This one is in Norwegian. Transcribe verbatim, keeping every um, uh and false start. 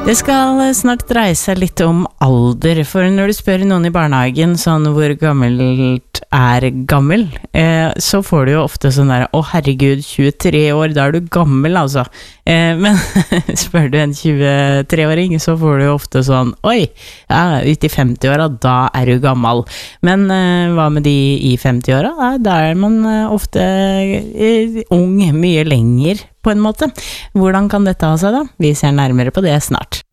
Det skal snart dreie seg litt om alder, for når du spør noen i barnehagen sånn hvor gammelt er gammel, eh, så får du jo ofte sånn der, å herregud, tjuetre år, da er du gammel altså. Eh, men spør du en tjuetreåring, så får du jo ofte sånn, oi, ja, ut i femti-åra, da er du gammel. Men eh, hva med de i femti-åra? Ja, da er man eh, ofte eh, ung, mye lenger på en måte. Hvordan kan dette ha seg da? Vi ser nærmere på det snart.